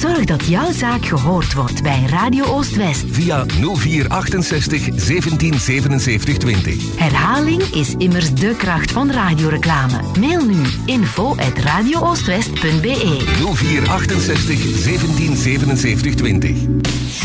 Zorg dat jouw zaak gehoord wordt bij Radio Oost-West. Via 0468 17 77 20. Herhaling is immers de kracht van radioreclame. Mail nu info@radiooostwest.be. 0468 17 77 20.